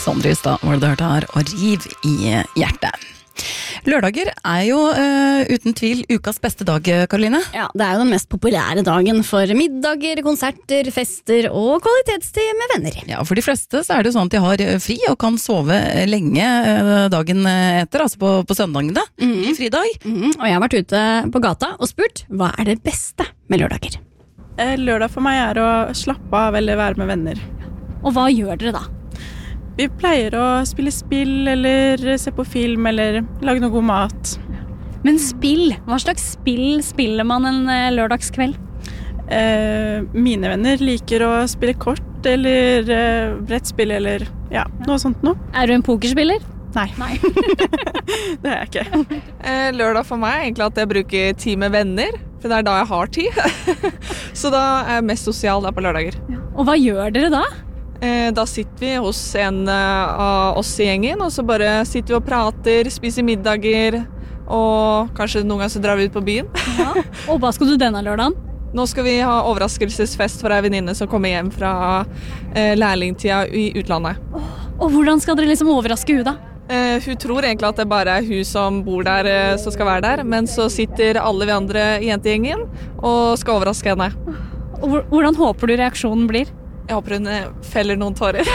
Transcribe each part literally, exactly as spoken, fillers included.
Sondre Justad var det du hørte her, og Riv i hjertet. Lørdager er jo uh, uten tvil ukas beste dag, Karoline. Ja, det er jo den mest populære dagen for middager, konserter, fester og kvalitetstid med venner. Ja, for de fleste så er det jo sånn at de har fri og kan sove lenge uh, dagen etter, altså på, på søndagene. Mm. I fridag. Mm. Og jeg har vært ute på gata og spurt, hva er det beste med lørdager? Lørdag for meg er å slappe av eller være med venner. Og hva gjør dere da? Vi pleier å spille spill, eller se på film, eller lage noe god mat. Men spill, hva slags spill spiller man en lørdagskveld? Eh, mine venner liker å spille kort, eller eh, brettspill, eller ja, noe sånt noe. Er du en pokerspiller? Nei. Nei. Det er jeg ikke. Eh, lørdag for meg er egentlig at jeg bruker tid med venner, for det er da jeg har tid. Så da er jeg mest sosial da på lørdager. Og hva gjør dere da? Eh, da sitter vi hos en uh, av oss i gjengen, og så bare sitter vi og prater, spiser middager, og kanskje noen ganger så drar vi ut på byen. Ja. Og hva skal du denne lørdagen? Nå skal vi ha overraskelsesfest for ei venninne som kommer hjem fra uh, lærlingtida i utlandet. Oh, og hvordan skal dere liksom overraske hun da? Uh, hun tror egentlig at det bare er hun som bor der uh, som skal være der, men så sitter alle vi andre i jentegjengen og skal overraske henne. Og hvordan håper du reaksjonen blir? Jeg håper hun feller noen tårer,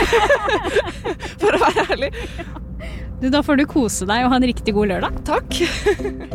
for å være ærlig. Du, da får du kose deg og ha en riktig god lørdag. Takk.